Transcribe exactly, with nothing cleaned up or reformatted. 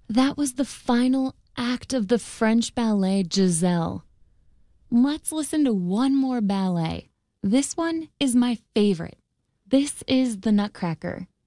That was the final act of the French ballet Giselle. Let's listen to one more ballet. This one is my favorite. This is The Nutcracker.